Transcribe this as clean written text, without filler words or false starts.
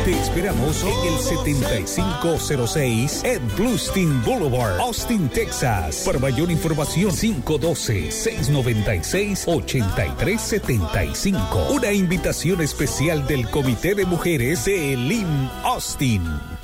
Te esperamos en el 7506 Ed Bluestein Boulevard, Austin, Texas. Para mayor información, 512-696-8375. Una invitación especial del Comité de Mujeres de Elim Austin.